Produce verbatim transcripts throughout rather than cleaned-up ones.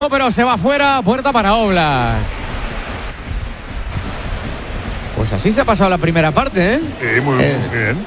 pero se va fuera, puerta para Oblak. Pues así se ha pasado la primera parte, ¿eh? Sí, muy, eh, muy bien.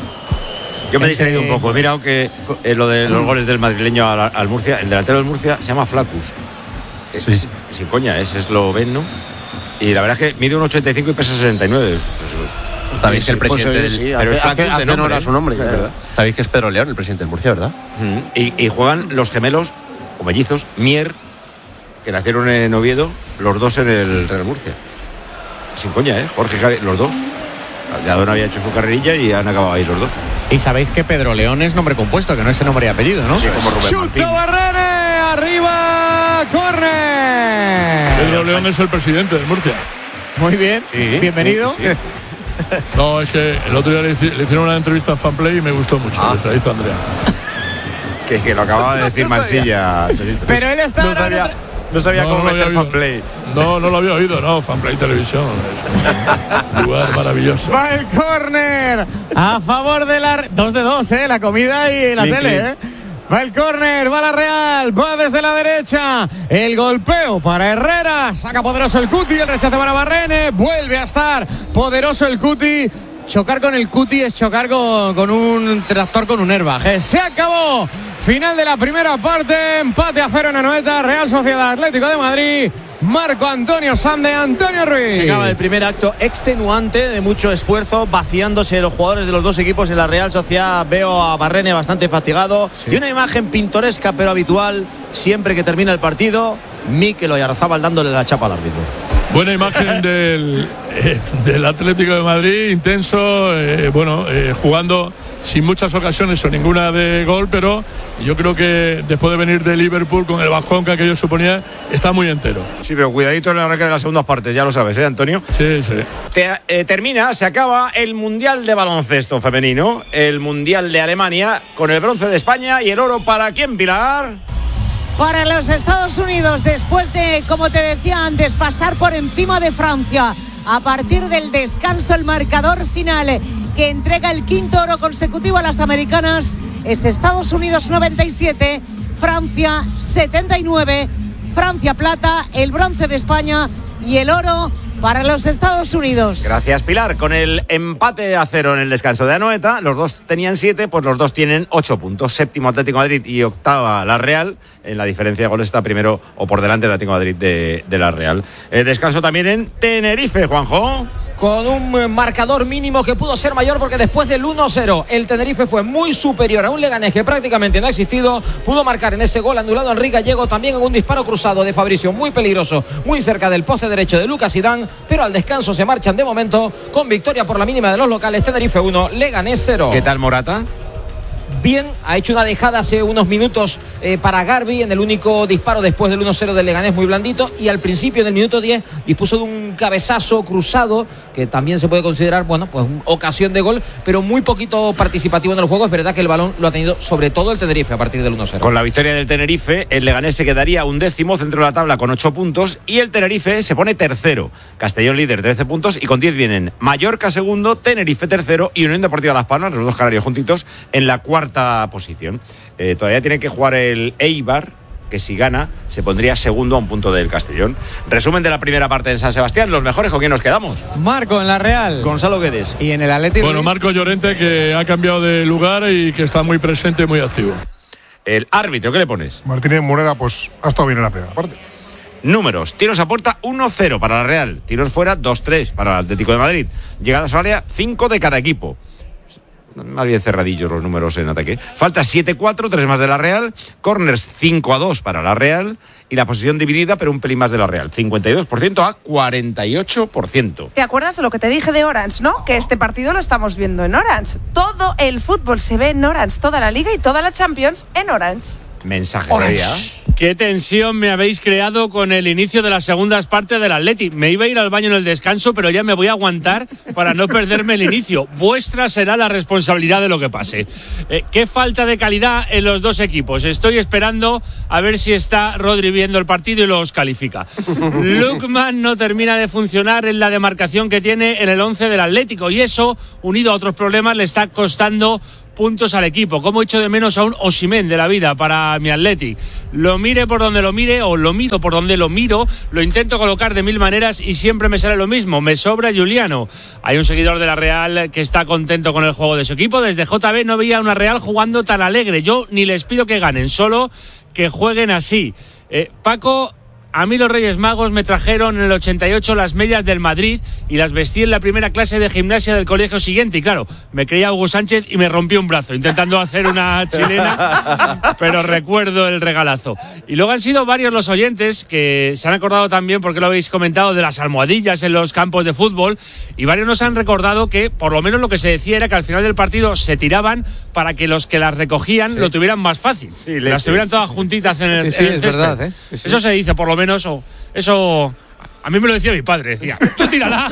Yo me he distraído un poco. Mira, aunque eh, lo de los goles del madrileño al, al Murcia, el delantero del Murcia se llama Flacus. Es, Sí. es, sin coña, es esloveno. Y la verdad es que mide un ochenta y cinco y pesa sesenta y nueve. Pues, Sabéis que el presidente Pues, del... sí, pero hace, es Flacus hace, de hace nombre, honor a su nombre, es ya. verdad. Sabéis que es Pedro León, el presidente del Murcia, ¿verdad? Mm, Y, y juegan los gemelos o mellizos Mier, que nacieron en Oviedo, los dos en el Real Murcia. Sin coña, ¿eh? Jorge Javi, los dos. Cada uno había hecho su carrerilla y han acabado ahí los dos. Y sabéis que Pedro León es nombre compuesto, que no es el nombre y apellido, ¿no? Sí, como Rubén ¡Chuta Martín. Barrene! ¡Arriba! ¡Córner! Pedro León es el presidente del Murcia. Muy bien, Sí, bienvenido. sí, sí. No, es que el otro día le, hici- le hicieron una entrevista en Fanplay y me gustó mucho. Ah. Les la hizo Andrea. Que, que lo acababa de decir Mansilla. Pero él está No ahora en sabía, otra- no sabía No, cómo no lo había meter oído. fanplay. No, no lo había oído, no. Fanplay Televisión. Es un lugar maravilloso. Va el córner a favor de la... Dos de dos, ¿eh? La comida y la Clean, tele, clean. ¿eh? Va el córner, va la Real, va desde la derecha. El golpeo para Herrera. Saca poderoso el Cuti, el rechace para Barrene. Vuelve a estar poderoso el Cuti. Chocar con el Cuti es chocar con, con un tractor con un airbag, ¿eh? Se acabó. Final de la primera parte. Empate a cero en Anoeta. Real Sociedad Atlético de Madrid. Marco Antonio Sande, Antonio Ruiz. Se acaba el primer acto extenuante de mucho esfuerzo, vaciándose los jugadores de los dos equipos en la Real Sociedad. Veo a Barrene bastante fatigado. Sí. Y una imagen pintoresca pero habitual siempre que termina el partido. Mikel Oyarzabal dándole la chapa al árbitro. Buena imagen del, eh, del Atlético de Madrid, intenso, eh, bueno, eh, jugando sin muchas ocasiones o ninguna de gol, pero yo creo que después de venir de Liverpool con el bajón que aquello suponía, está muy entero. Sí, pero cuidadito en el arranque de las segundas partes, ya lo sabes, ¿eh, Antonio? Sí, sí. Te, eh, termina, se acaba el Mundial de Baloncesto Femenino, el Mundial de Alemania, con el bronce de España y el oro para quién, Pilar. Para los Estados Unidos, después de, como te decía antes, pasar por encima de Francia. A partir del descanso, el marcador final que entrega el quinto oro consecutivo a las americanas es Estados Unidos noventa y siete, Francia setenta y nueve. Francia plata, el bronce de España y el oro para los Estados Unidos. Gracias, Pilar. Con el empate a cero en el descanso de Anoeta, los dos tenían siete, pues los dos tienen ocho puntos. Séptimo Atlético de Madrid y octava la Real. En la diferencia de goles está primero o por delante el Atlético de Madrid de, de la Real. El descanso también en Tenerife, Juanjo. Con un marcador mínimo que pudo ser mayor porque después del uno cero el Tenerife fue muy superior a un Leganés que prácticamente no ha existido. Pudo marcar en ese gol anulado a Enrique Gallego también en un disparo cruzado de Fabricio muy peligroso, muy cerca del poste derecho de Lucas Zidane, pero al descanso se marchan de momento con victoria por la mínima de los locales. Tenerife uno, Leganés cero. ¿Qué tal Morata? Bien, ha hecho una dejada hace unos minutos eh, para Garbi en el único disparo después del uno cero del Leganés, muy blandito, y al principio en el minuto diez dispuso de un cabezazo cruzado que también se puede considerar, bueno, pues ocasión de gol, pero muy poquito participativo en el juego. Es verdad que el balón lo ha tenido sobre todo el Tenerife a partir del uno cero. Con la victoria del Tenerife, el Leganés se quedaría un décimo centro de la tabla con ocho puntos y el Tenerife se pone tercero. Castellón líder, trece puntos, y con diez vienen Mallorca segundo, Tenerife tercero y Unión Deportiva Las Palmas, los dos canarios juntitos, en la cuarta posición. Eh, todavía tiene que jugar el Eibar, que si gana se pondría segundo a un punto del Castellón. Resumen de la primera parte en San Sebastián. Los mejores, ¿con quién nos quedamos? Marco en la Real. Gonzalo Guedes. Y en el Atlético. Bueno, Marco Llorente, que ha cambiado de lugar y que está muy presente y muy activo. El árbitro, ¿qué le pones? Martínez Morera, pues ha estado bien en la primera parte. Números: tiros a puerta uno cero para la Real, tiros fuera dos tres para el Atlético de Madrid, llegadas al área cinco de cada equipo. Más bien cerradillos los números en ataque. Falta siete cuatro, tres más de la Real. Corners cinco a dos para la Real. Y la posición dividida, pero un pelín más de la Real. cincuenta y dos por ciento a cuarenta y ocho por ciento. ¿Te acuerdas de lo que te dije de Orange, no? Que este partido lo estamos viendo en Orange. Todo el fútbol se ve en Orange. Toda la Liga y toda la Champions en Orange. Mensaje de día. Qué tensión me habéis creado con el inicio de las segundas partes del Atleti. Me iba a ir al baño en el descanso, pero ya me voy a aguantar para no perderme el inicio. Vuestra será la responsabilidad de lo que pase. Eh, qué falta de calidad en los dos equipos. Estoy esperando a ver si está Rodri viendo el partido y los califica. Lookman no termina de funcionar en la demarcación que tiene en el once del Atlético, y eso, unido a otros problemas, le está costando puntos al equipo. Como echo de menos a un Osimhen de la vida para mi Athletic. Lo mire por donde lo mire o lo miro por donde lo miro, lo intento colocar de mil maneras y siempre me sale lo mismo. Me sobra Juliano. Hay un seguidor de la Real que está contento con el juego de su equipo. Desde J B no veía una Real jugando tan alegre. Yo ni les pido que ganen, solo que jueguen así. Eh, Paco, a mí los Reyes Magos me trajeron en el ochenta y ocho las medias del Madrid y las vestí en la primera clase de gimnasia del colegio siguiente. Y claro, me creía Hugo Sánchez y me rompí un brazo intentando hacer una chilena, pero recuerdo el regalazo. Y luego han sido varios los oyentes que se han acordado también, porque lo habéis comentado, de las almohadillas en los campos de fútbol, y varios nos han recordado que por lo menos lo que se decía era que al final del partido se tiraban para que los que las recogían sí. lo tuvieran más fácil. Sí, las tuvieran todas juntitas en el, sí, sí, en el es césped. verdad, ¿eh? Sí, sí. Eso se dice, por lo menos. Eso, eso a mí me lo decía mi padre, decía, tú tírala,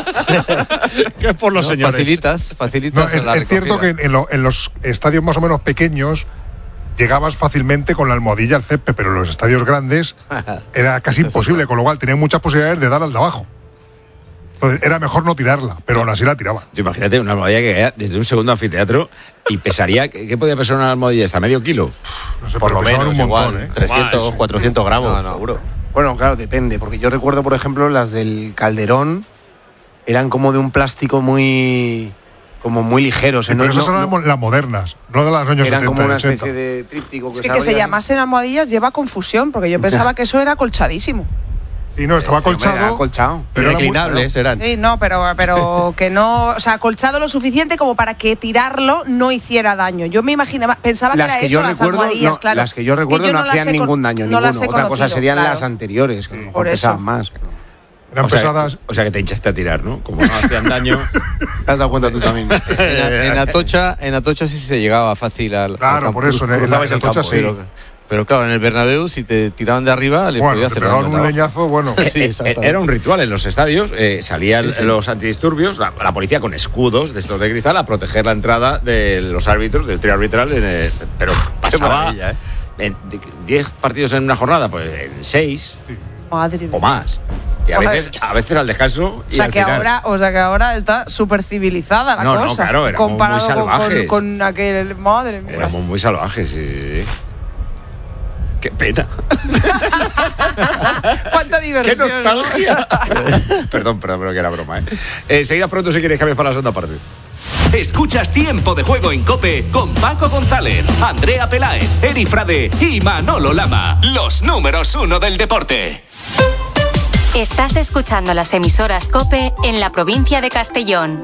que es por los no, señores. Facilitas, facilitas. No, es, la es cierto que en, lo, en los estadios más o menos pequeños llegabas fácilmente con la almohadilla al césped, pero en los estadios grandes era casi imposible, con lo cual tenían muchas posibilidades de dar al de abajo. Entonces, era mejor no tirarla, pero aún así la tiraban. Imagínate una almohadilla que caía desde un segundo anfiteatro y pesaría, ¿qué podía pesar una almohadilla? ¿Hasta medio kilo? No sé, por lo menos, un montón, igual, ¿eh? trescientos, cuatrocientos gramos, no, no. seguro. Bueno, claro, depende, porque yo recuerdo, por ejemplo, las del Calderón eran como de un plástico muy como muy ligero. O sea, sí, pero no, esas no, eran no, las modernas, no de los años eran setenta, como una ochenta. especie de tríptico. Que es que que se llamasen almohadillas lleva confusión, porque yo pensaba que eso era acolchadísimo. Y no, estaba acolchado. Era acolchado. Pero reclinables eran. Sí, no, pero, pero que no. O sea, acolchado lo suficiente como para que tirarlo no hiciera daño. Yo me imaginaba, pensaba las que era que eso, yo las recuerdo, almohadillas, no, claro. Las que yo recuerdo que yo no, no hacían ningún daño, no ninguno. Otra conocido, cosa serían claro. las anteriores, que por pesaban eso. más. Eran o sea, pesadas. O sea que te hinchaste a tirar, ¿no? Como no hacían daño. ¿Te has dado cuenta tú también? en, en Atocha, en Atocha sí se llegaba fácil al. Claro, al por eso, en, en, en Atocha sí. Pero, pero claro, en el Bernabéu, si te tiraban de arriba, les bueno, podía te hacer pegaban daño. un leñazo, bueno. Sí, Era un ritual en los estadios, eh, salían sí, sí. los antidisturbios, la, la policía con escudos de estos de cristal a proteger la entrada de los árbitros, del trío arbitral, en el, pero pasaba ¿eh? en diez partidos en una jornada, pues en seis Sí. Madre o más. Y a veces, a veces al descanso. O sea, y que al final. ahora, o sea que ahora está súper civilizada la no, no, cosa. claro, éramos comparado muy salvajes. con, con aquel. Madre mía. Éramos muy salvajes, sí. Qué pena. Cuánta diversión. Qué nostalgia. perdón, perdón, pero que era broma, ¿eh? Enseguida pronto si queréis cambiar para la segunda parte. Escuchas Tiempo de Juego en COPE con Paco González, Andrea Peláez, Eri Frade y Manolo Lama. Los números uno del deporte. Estás escuchando las emisoras COPE en la provincia de Castellón.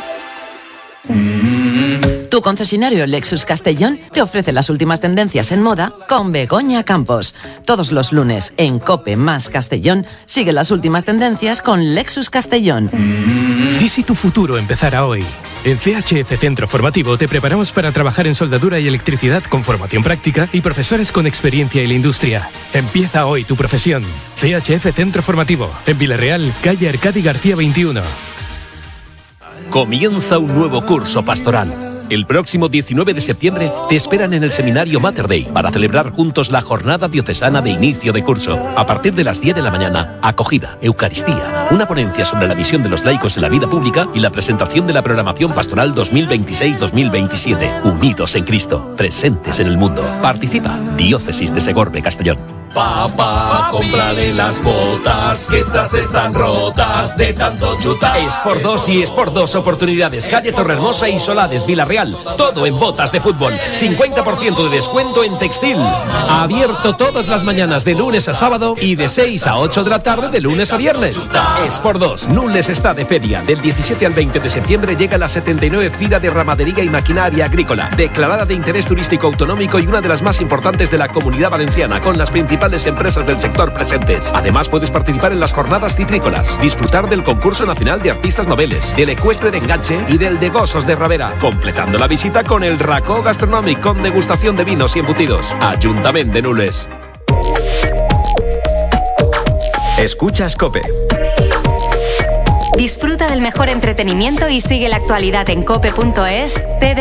Tu concesionario Lexus Castellón te ofrece las últimas tendencias en moda con Begoña Campos. Todos los lunes en COPE más Castellón sigue las últimas tendencias con Lexus Castellón. ¿Y si tu futuro empezara hoy? En C H F Centro Formativo te preparamos para trabajar en soldadura y electricidad con formación práctica y profesores con experiencia en la industria. Empieza hoy tu profesión. C H F Centro Formativo, en Villarreal, calle Arcadi García veintiuno. Comienza un nuevo curso pastoral. El próximo diecinueve de septiembre te esperan en el seminario Mater Dei para celebrar juntos la jornada diocesana de inicio de curso. A partir de las diez de la mañana, acogida, Eucaristía, una ponencia sobre la visión de los laicos en la vida pública y la presentación de la programación pastoral dos mil veintiséis dos mil veintisiete. Unidos en Cristo, presentes en el mundo. Participa, Diócesis de Segorbe, Castellón. Papá, cómprale las botas, que estas están rotas de tanto chutar. Es por dos y es por dos oportunidades. Calle Torrehermosa y Solades, Villarreal. Todo en botas de fútbol. cincuenta por ciento de descuento en textil. Abierto todas las mañanas de lunes a sábado y de seis a ocho de la tarde de lunes a viernes. Es por dos. Nules está de feria. Del diecisiete al veinte de septiembre llega la setenta y nueve Fira de Ramadería y Maquinaria Agrícola. Declarada de interés turístico autonómico y una de las más importantes de la Comunidad Valenciana, con las principales empresas del sector presentes. Además puedes participar en las jornadas citrícolas, disfrutar del concurso nacional de artistas noveles, del ecuestre de enganche y del de Gosos de Ravera, completando la visita con el Racó Gastronomic con degustación de vinos y embutidos. Ayuntamiento de Nules. Escuchas COPE. Disfruta del mejor entretenimiento y sigue la actualidad en cope punto es.